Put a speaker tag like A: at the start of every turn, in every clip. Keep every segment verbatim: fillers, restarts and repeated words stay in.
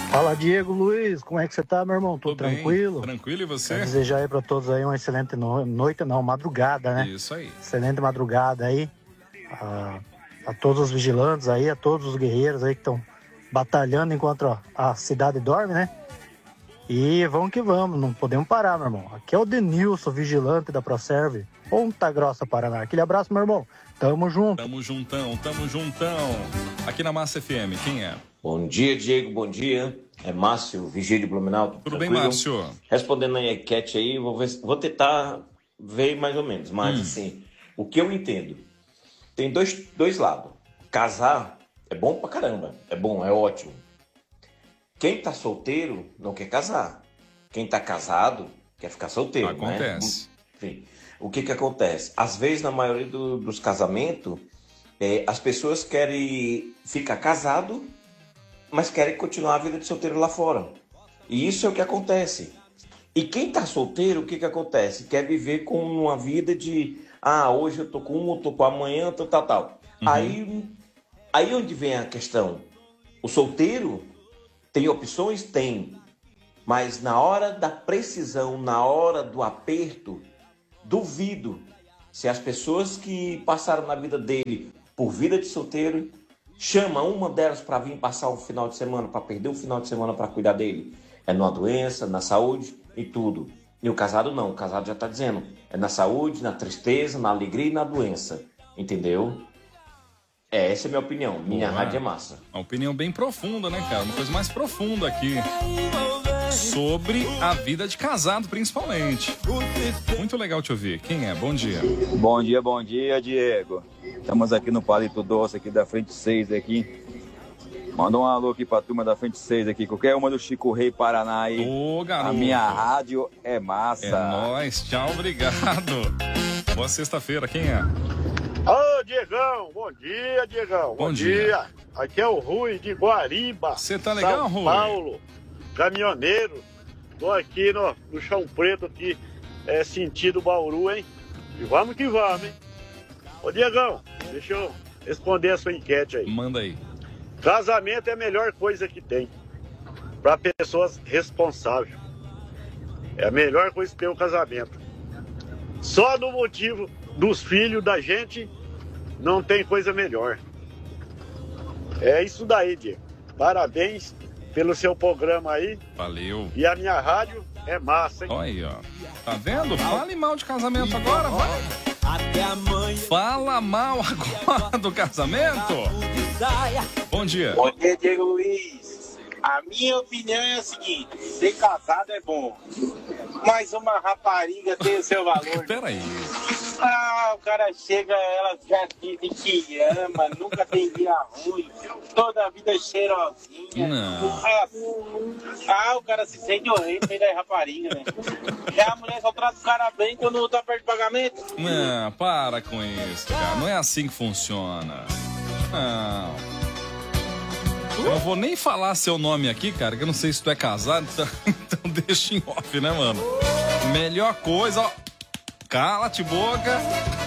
A: Fala, Diego Luiz, como é que você tá, meu irmão? Tudo
B: Tudo
A: tranquilo?
B: Bem. Tranquilo, e você?
A: Quero desejar aí pra todos aí uma excelente no... noite, não, madrugada, né?
B: Isso aí.
A: Excelente madrugada aí. A, a todos os vigilantes aí, a todos os guerreiros aí que estão batalhando enquanto ó, a cidade dorme, né? E vamos que vamos, não podemos parar, meu irmão. Aqui é o Denilson, vigilante da ProServe, Ponta Grossa, Paraná. Aquele abraço, meu irmão. Tamo junto.
B: Tamo juntão, tamo juntão. Aqui na Massa F M, quem é?
C: Bom dia, Diego, bom dia. É Márcio, Vigílio de Blumenau.
B: Tudo
C: tranquilo?
B: bem, Márcio?
C: Respondendo a enquete aí, vou, ver, vou tentar ver mais ou menos. Mas, hum. assim, o que eu entendo, tem dois, dois lados. Casar é bom pra caramba, é bom, é ótimo. Quem tá solteiro não quer casar. Quem tá casado quer ficar solteiro,
B: Acontece.
C: Né? Enfim, o que que acontece? Às vezes, na maioria do, dos casamentos, é, as pessoas querem ficar casado, mas querem continuar a vida de solteiro lá fora. E isso é o que acontece. E quem tá solteiro, o que que acontece? Quer viver com uma vida de, ah, hoje eu tô com um, eu tô com amanhã, tal, tal, tal. Uhum. Aí, aí onde vem a questão? O solteiro tem opções? Tem. Mas na hora da precisão, na hora do aperto, duvido se as pessoas que passaram na vida dele por vida de solteiro, chama uma delas para vir passar o final de semana, para perder o final de semana para cuidar dele. É numa doença, na saúde e tudo. E o casado não, o casado já está dizendo, é na saúde, na tristeza, na alegria e na doença. Entendeu? É, essa é a minha opinião. Minha
B: Boa.
C: rádio é massa.
B: Uma opinião bem profunda, né, cara? Uma coisa mais profunda aqui. Sobre a vida de casado, principalmente. Muito legal te ouvir. Quem é? Bom dia.
D: Bom dia, bom dia, Diego. Estamos aqui no Palito Doce, aqui da Frente seis, aqui. Manda um alô aqui pra turma da Frente seis aqui. Qualquer uma do Chico Rei Paraná aí.
B: Ô, garoto.
D: A minha rádio é massa.
B: É nóis. Tchau, obrigado. Boa sexta-feira. Quem é?
E: Ô, Diegão. Bom dia, Diegão.
B: Bom,
E: bom
B: dia.
E: dia. Aqui é o Rui de Guariba.
B: Você tá legal,
E: São
B: Rui?
E: Paulo. Caminhoneiro. Tô aqui no, no Chão Preto, aqui, é, sentido Bauru, hein? E vamos que vamos, hein? Ô, Diegão, deixa eu responder a sua enquete aí.
B: Manda aí.
E: Casamento é a melhor coisa que tem para pessoas responsáveis. É a melhor coisa que tem o casamento. Só no motivo dos filhos da gente não tem coisa melhor. É isso daí, Diego. Parabéns pelo seu programa aí.
B: Valeu.
E: E a minha rádio é massa, hein?
B: Olha aí, ó. Tá vendo? Fale mal de casamento agora, vai. Fala mal agora do casamento. Bom dia.
F: Bom dia, Diego Luiz. A minha opinião é a seguinte: ser casado é bom, mas uma rapariga tem o seu valor.
B: Peraí.
F: Ah, o cara chega, ela já dizem que ama, nunca tem dia ruim, toda a vida cheirosinha.
B: Não.
F: Ah, ah, o cara se sente o rei no meio da rapariga, né? Já a mulher só trata o cara bem quando tá perto do pagamento.
B: Não, para com isso, cara. Não é assim que funciona. Não. Eu não vou nem falar seu nome aqui, cara, que eu não sei se tu é casado, então, então deixa em off, né, mano? Melhor coisa, ó. Cala-te, boca.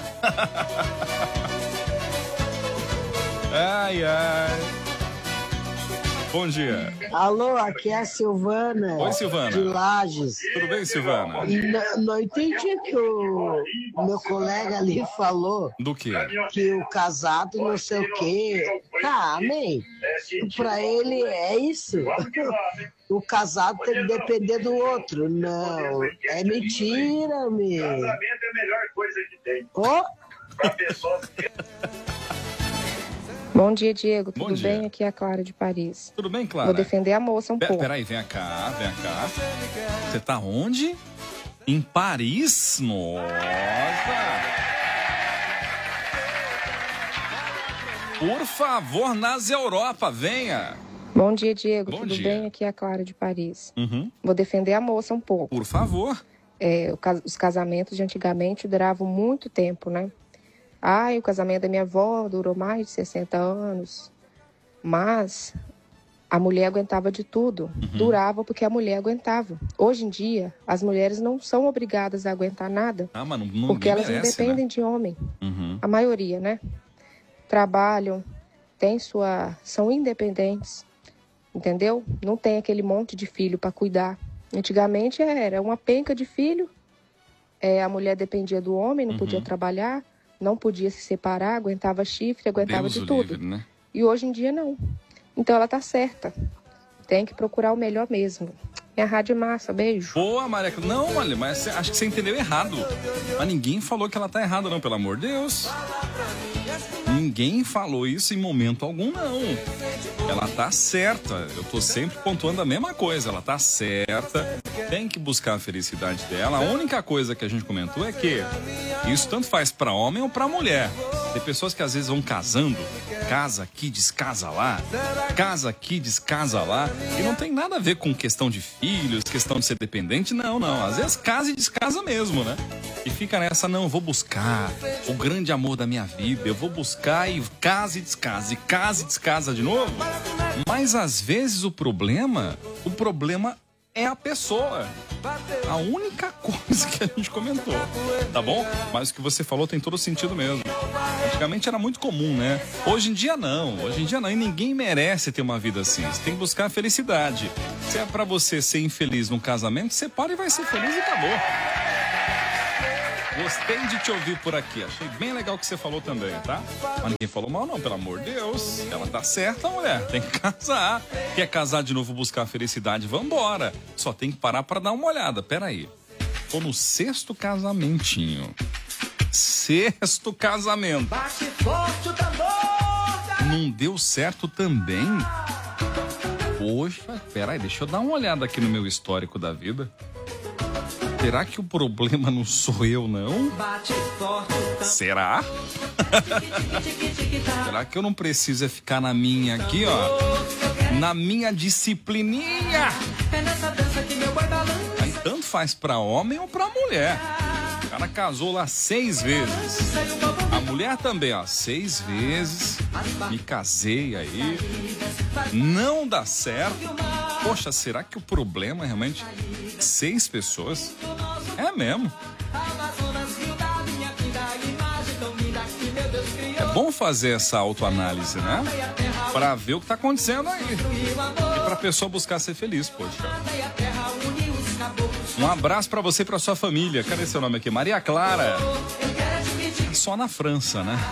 B: Ai, ai. Bom dia.
G: Alô, aqui é a Silvana.
B: Oi, Silvana.
G: De Lages.
B: Tudo bem, Silvana?
G: Não, não entendi o que o meu colega ali falou.
B: Do quê?
G: Que o casado não sei o quê. Tá, amém. Pra ele é isso. O casado tem que depender do outro. Não, é mentira, meu.
E: Casamento é a melhor coisa que tem.
G: Oh.
E: Pra pessoas que...
H: Bom dia, Diego. Tudo
B: Bom dia.
H: bem? Aqui é a Clara de Paris.
B: Tudo bem, Clara?
H: Vou defender a moça um
B: P-
H: pouco.
B: Peraí, vem cá, vem cá. Você tá onde? Em Paris? Nossa! Por favor, nas Europa, venha.
H: Bom dia, Diego.
B: Bom
H: Tudo
B: dia.
H: bem? Aqui é a Clara de Paris.
B: Uhum.
H: Vou defender a moça um pouco.
B: Por favor.
H: É, o cas- os casamentos de antigamente duravam muito tempo, né? Ai, o casamento da minha avó durou mais de sessenta anos. Mas a mulher aguentava de tudo.
B: Uhum.
H: Durava porque a mulher aguentava. Hoje em dia, as mulheres não são obrigadas a aguentar nada.
B: Ah, mas não, não
H: Porque elas
B: merece,
H: independem
B: né?
H: de homem.
B: Uhum.
H: A maioria, né? Trabalham, têm sua, são independentes. entendeu? Não tem aquele monte de filho para cuidar. Antigamente era uma penca de filho, é, a mulher dependia do homem, não uhum. podia trabalhar, não podia se separar, aguentava chifre, aguentava Deus de tudo. Livre, né? E hoje em dia não. Então ela tá certa. Tem que procurar o melhor mesmo. É a Rádio Massa, beijo.
B: Boa, Maria. Não, olha, mas acho que você entendeu errado. Mas ninguém falou que ela tá errada, não, pelo amor de Deus. Ninguém falou isso em momento algum, não. Ela tá certa. Eu tô sempre pontuando a mesma coisa. Ela tá certa. Tem que buscar a felicidade dela. A única coisa que a gente comentou é que isso tanto faz pra homem ou pra mulher. Tem pessoas que às vezes vão casando, casa aqui, descasa lá, casa aqui, descasa lá, e não tem nada a ver com questão de filhos, questão de ser dependente, não, não. Às vezes casa e descasa mesmo, né? E fica nessa, não, eu vou buscar o grande amor da minha vida, eu vou buscar e casa e descasa, e casa e descasa de novo. Mas às vezes o problema, o problema é a pessoa. A única coisa que a gente comentou, tá bom? Mas o que você falou tem todo sentido mesmo. Antigamente era muito comum, né? Hoje em dia não, hoje em dia não. E ninguém merece ter uma vida assim. Você tem que buscar a felicidade. Se é pra você ser infeliz num casamento, separa e vai ser feliz e acabou. Gostei de te ouvir por aqui. Achei bem legal o que você falou também, tá? Mas ninguém falou mal não, pelo amor de Deus. Ela tá certa, mulher. Tem que casar. Quer casar de novo, buscar a felicidade? Vambora. Só tem que parar pra dar uma olhada. Pera aí. Tô no sexto casamentinho. Sexto casamento. Não deu certo também? Poxa, pera aí. Deixa eu dar uma olhada aqui no meu histórico da vida. Será que o problema não sou eu, não? Será? Será que eu não preciso é ficar na minha aqui, ó? Na minha disciplininha? Aí tanto faz pra homem ou pra mulher. O cara casou lá seis vezes. A mulher também, ó, seis vezes. Me casei aí. Não dá certo. Poxa, será que o problema é realmente seis pessoas? É mesmo. É bom fazer essa autoanálise, né? Pra ver o que tá acontecendo aí. E pra pessoa buscar ser feliz, poxa. Um abraço pra você e pra sua família. Cadê seu nome aqui? Maria Clara. É só na França, né?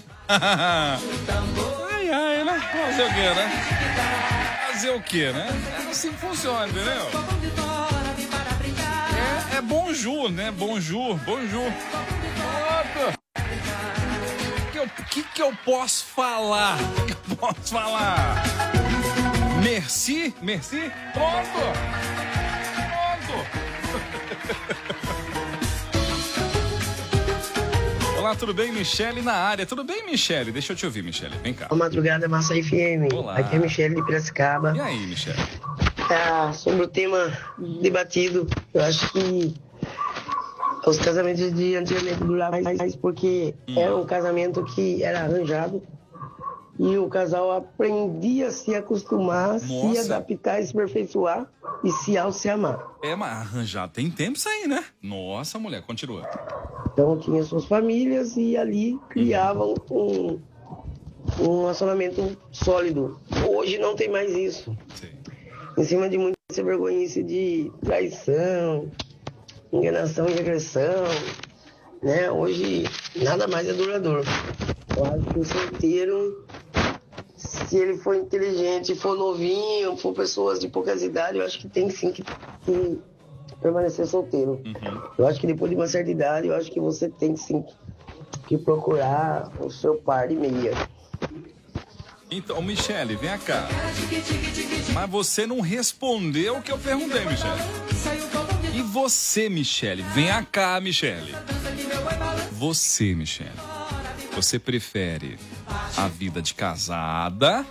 B: Ai, ai, né? Fazer o quê, né? Fazer o quê, né? É assim que funciona, entendeu? É, é bonjour, né? Bonjour, bonjour. O que que eu posso falar? O que eu posso falar? Merci, merci. Pronto. Pronto. Olá, tudo bem? Michele na área. Tudo bem, Michele? Deixa eu te ouvir, Michele. Vem cá.
I: Boa madrugada, Massa F M.
B: Olá.
I: Aqui é a Michele de Piracicaba.
B: E aí, Michele?
I: Ah, sobre o tema debatido, eu acho que os casamentos de antigamente duravam mais porque hum. era um casamento que era arranjado e o casal aprendia a se acostumar, Nossa. se adaptar e se aperfeiçoar e se ao se amar.
B: É, mas arranjado tem tempo isso aí, né? Nossa, mulher, continua.
I: Então tinha suas famílias e ali criavam um, um relacionamento sólido. Hoje não tem mais isso.
B: Sim.
I: Em cima de muita vergonhice de traição, enganação e regressão, né? Hoje nada mais é duradouro. Eu acho que o solteiro, se ele for inteligente, for novinho, for pessoas de poucas idades, eu acho que tem sim que, que permanecer solteiro. Uhum. Eu acho que depois de uma certa idade, eu acho que você tem sim que procurar o seu par de meia.
B: Então, Michele, vem cá. Mas você não respondeu o que eu perguntei, Michele. E você, Michele? Vem cá, Michele. Você, Michele. Você prefere a vida de casada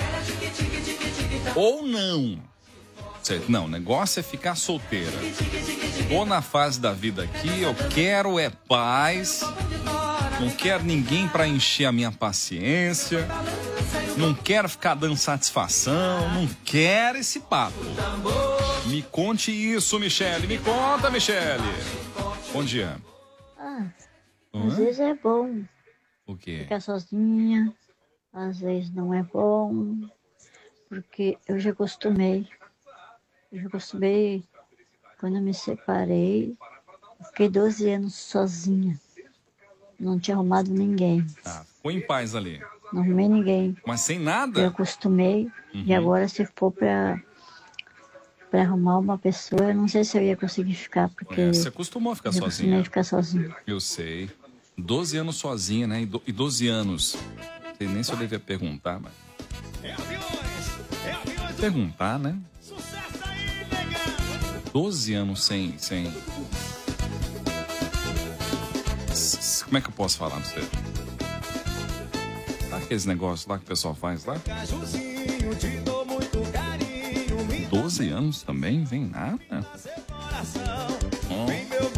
B: ou não? Não, o negócio é ficar solteira. Ou na fase da vida aqui, eu quero é paz. Não quero ninguém pra encher a minha paciência. Não quero ficar dando satisfação. Não quero esse papo. Me conte isso, Michele. Me conta, Michele. Bom dia.
J: Ah, às vezes é bom.
B: O quê?
J: Ficar sozinha. Às vezes não é bom. porque eu já acostumei. Eu já acostumei, quando eu me separei, eu fiquei doze anos sozinha. Não tinha arrumado ninguém.
B: Tá, ficou em paz ali.
J: Não arrumei ninguém.
B: Mas sem nada?
J: Eu acostumei.
B: Uhum.
J: E agora, se for pra, pra arrumar uma pessoa, eu não sei se eu ia conseguir ficar, porque...
B: É, você acostumou a ficar
J: eu
B: sozinha.
J: acostumei a ficar sozinha.
B: Eu sei. doze anos sozinha, né? E doze anos. Não sei nem se eu devia perguntar, mas... Perguntar, né? doze anos sem... sem... Como é que eu posso falar pra você? Tá aqueles negócios lá que o pessoal faz lá? doze anos também? Vem nada? Oh.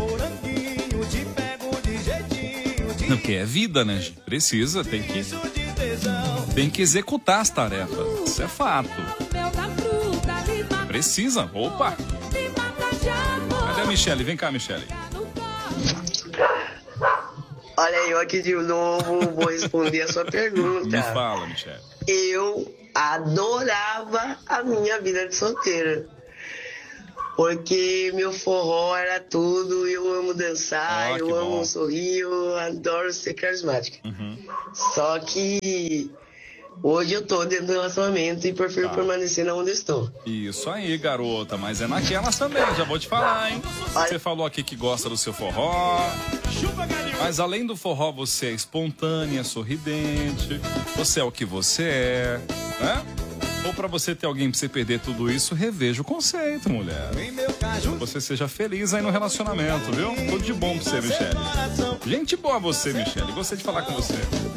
B: Não, que é vida, né? Precisa, tem que... Tem que executar as tarefas. Isso é fato. Precisa. Opa! Cadê a Michele? Vem cá, Michele.
I: Olha, eu aqui de novo vou responder a sua pergunta.
B: Me fala, Michele.
I: Eu adorava a minha vida de solteira. Porque meu forró era tudo, eu amo dançar,
B: oh,
I: eu amo bom. sorrir, eu adoro ser carismática.
B: Uhum.
I: Só que hoje eu tô dentro do relacionamento e prefiro tá. permanecer onde estou.
B: Isso aí, garota, mas é naquelas também, já vou te falar, hein? Você falou aqui que gosta do seu forró, mas além do forró você é espontânea, sorridente, você é o que você é, né? Ou pra você ter alguém pra você perder tudo isso, reveja o conceito, mulher. Você seja feliz aí no relacionamento, viu? Tudo de bom pra você, Michele. Gente boa você, Michele. Gostei de falar com você.